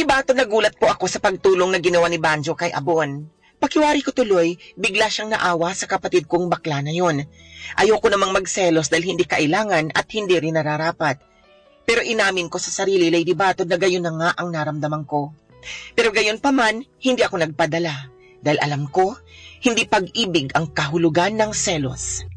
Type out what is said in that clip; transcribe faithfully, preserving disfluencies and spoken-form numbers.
Bato nagulat po ako sa pagtulong na ginawa ni Banjo kay Abon. Pakiwari ko tuloy, bigla siyang naawa sa kapatid kong bakla na yon. Ayoko namang magselos dahil hindi kailangan at hindi rin nararapat. Pero inamin ko sa sarili, Lady Bato, na gayon na nga ang naramdaman ko. Pero gayon pa man, hindi ako nagpadala. Dahil alam ko, hindi pag-ibig ang kahulugan ng selos.